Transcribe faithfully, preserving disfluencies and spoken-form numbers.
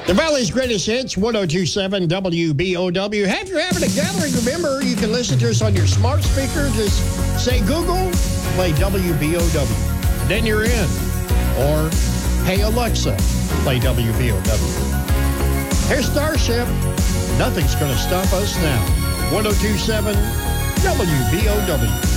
The Valley's Greatest Hits, one oh two point seven W B O W. If you're having a gathering, remember, you can listen to us on your smart speaker. Just say Google, play W B O W. Then you're in. Or, hey Alexa, play W B O W. Here's Starship. Nothing's going to stop us now. one oh two point seven W B O W.